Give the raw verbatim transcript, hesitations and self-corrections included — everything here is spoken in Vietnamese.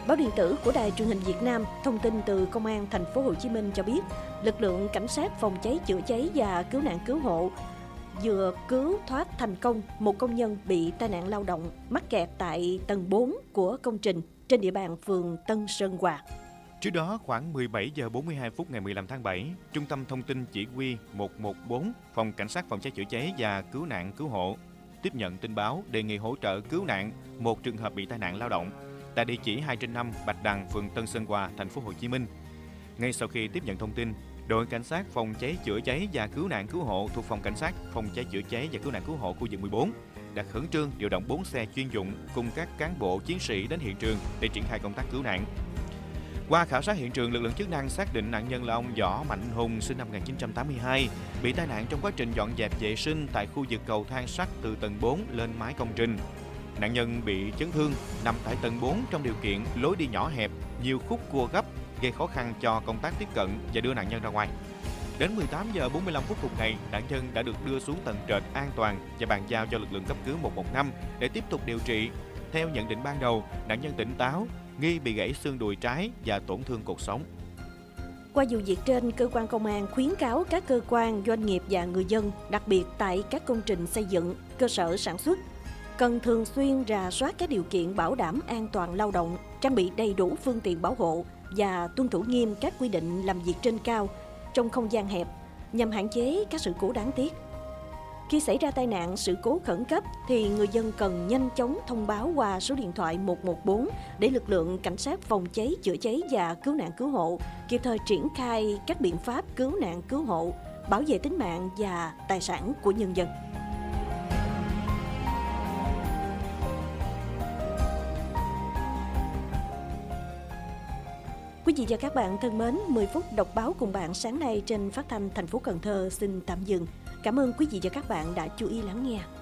Báo điện tử của Đài Truyền hình Việt Nam thông tin từ Công an Thành phố Hồ Chí Minh cho biết, lực lượng cảnh sát phòng cháy chữa cháy và cứu nạn cứu hộ vừa cứu thoát thành công một công nhân bị tai nạn lao động mắc kẹt tại tầng bốn của công trình trên địa bàn phường Tân Sơn Hòa. Trước đó, khoảng mười bảy giờ bốn mươi hai phút ngày mười lăm tháng bảy, Trung tâm Thông tin Chỉ huy một một bốn, Phòng Cảnh sát phòng cháy chữa cháy và cứu nạn cứu hộ tiếp nhận tin báo đề nghị hỗ trợ cứu nạn một trường hợp bị tai nạn lao động tại địa chỉ hai trên năm Bạch Đằng, phường Tân Sơn Hòa, Thành phố Hồ Chí Minh. Ngay sau khi tiếp nhận thông tin, đội cảnh sát phòng cháy chữa cháy và cứu nạn cứu hộ thuộc Phòng Cảnh sát phòng cháy chữa cháy và cứu nạn cứu hộ khu vực mười bốn đã khẩn trương điều động bốn xe chuyên dụng cùng các cán bộ chiến sĩ đến hiện trường để triển khai công tác cứu nạn. Qua khảo sát hiện trường, lực lượng chức năng xác định nạn nhân là ông Võ Mạnh Hùng, sinh năm một nghìn chín trăm tám mươi hai, bị tai nạn trong quá trình dọn dẹp vệ sinh tại khu vực cầu thang sắt từ tầng bốn lên mái công trình. Nạn nhân bị chấn thương, nằm tại tầng bốn trong điều kiện lối đi nhỏ hẹp, nhiều khúc cua gấp, gây khó khăn cho công tác tiếp cận và đưa nạn nhân ra ngoài. Đến mười tám giờ bốn mươi lăm phút cùng ngày, nạn nhân đã được đưa xuống tầng trệt an toàn và bàn giao cho lực lượng cấp cứu một một năm để tiếp tục điều trị. Theo nhận định ban đầu, nạn nhân tỉnh táo, nghi bị gãy xương đùi trái và tổn thương cột sống. Qua vụ việc trên, cơ quan công an khuyến cáo các cơ quan, doanh nghiệp và người dân, đặc biệt tại các công trình xây dựng, cơ sở sản xuất, cần thường xuyên rà soát các điều kiện bảo đảm an toàn lao động, trang bị đầy đủ phương tiện bảo hộ và tuân thủ nghiêm các quy định làm việc trên cao trong không gian hẹp nhằm hạn chế các sự cố đáng tiếc. Khi xảy ra tai nạn, sự cố khẩn cấp thì người dân cần nhanh chóng thông báo qua số điện thoại một một bốn để lực lượng cảnh sát phòng cháy chữa cháy và cứu nạn cứu hộ kịp thời triển khai các biện pháp cứu nạn cứu hộ, bảo vệ tính mạng và tài sản của nhân dân. Quý vị và các bạn thân mến, mười phút đọc báo cùng bạn sáng nay trên phát thanh thành phố Cần Thơ xin tạm dừng. Cảm ơn quý vị và các bạn đã chú ý lắng nghe.